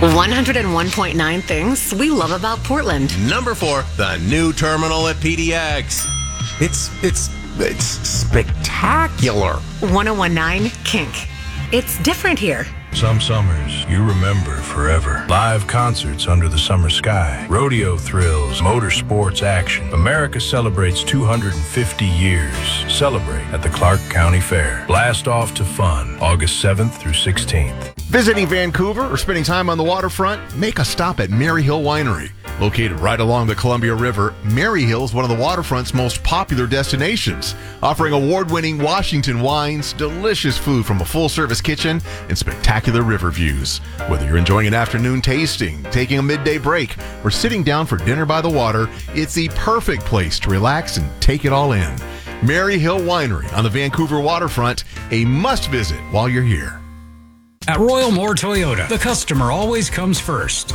101.9 things we love about Portland. Number 4, the new terminal at PDX. It's spectacular. 101.9 Kink. It's different here. Some summers you remember forever. Live concerts under the summer sky. Rodeo thrills, motorsports action. America celebrates 250 years. Celebrate at the Clark County Fair. Blast off to fun, August 7th through 16th. Visiting Vancouver or spending time on the waterfront? Make a stop at Maryhill Winery. Located right along the Columbia River, Maryhill is one of the waterfront's most popular destinations, offering award-winning Washington wines, delicious food from a full-service kitchen, and spectacular river views. Whether you're enjoying an afternoon tasting, taking a midday break, or sitting down for dinner by the water, it's the perfect place to relax and take it all in. Maryhill Winery on the Vancouver waterfront, a must-visit while you're here. At Royal Moore Toyota, the customer always comes first.